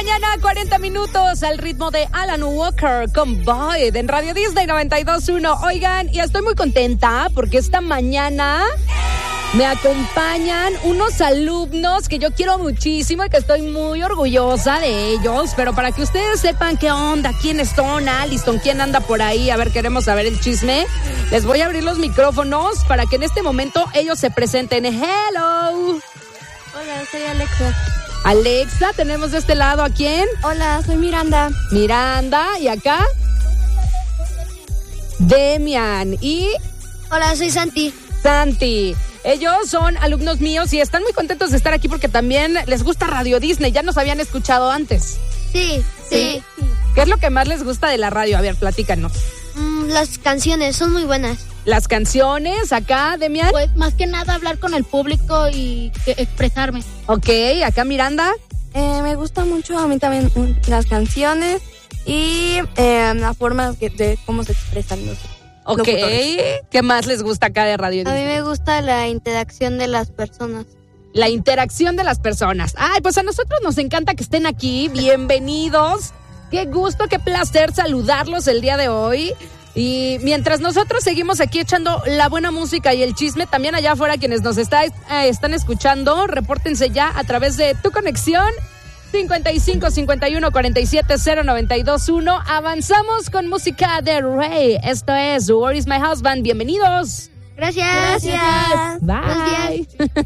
mañana, 40 minutos al ritmo de Alan Walker con Void en Radio Disney 92.1. Oigan, y estoy muy contenta porque esta mañana me acompañan unos alumnos que yo quiero muchísimo y que estoy muy orgullosa de ellos. Pero para que ustedes sepan qué onda, quiénes son, Alison, quién anda por ahí, a ver, queremos saber el chisme. Les voy a abrir los micrófonos para que en este momento ellos se presenten. Hello. Hola, soy Alexa. Alexa, tenemos de este lado ¿a quién? Hola, soy Miranda. Miranda, ¿y acá? Demian. Y Hola, soy Santi. Santi. Ellos son alumnos míos y están muy contentos de estar aquí porque también les gusta Radio Disney. Ya nos habían escuchado antes. Sí. ¿Qué es lo que más les gusta de la radio? A ver, platícanos. Las canciones son muy buenas. Las canciones, acá, Demian. Pues más que nada hablar con el público y expresarme. Ok, acá Miranda. Me gusta mucho a mí también las canciones y la forma de cómo se expresan los Ok, locutores. ¿Qué más les gusta acá de Radio A mí Disney? me gusta la interacción de las personas. La interacción de las personas. Ay, pues a nosotros nos encanta que estén aquí. Bienvenidos. Qué gusto, qué placer saludarlos el día de hoy. Y mientras nosotros seguimos aquí echando la buena música y el chisme, también allá afuera quienes nos están escuchando, repórtense ya a través de tu conexión 55 51 47 092.1. Avanzamos con música de Rey. Esto es Where is My Husband. Bienvenidos. Gracias. Bye.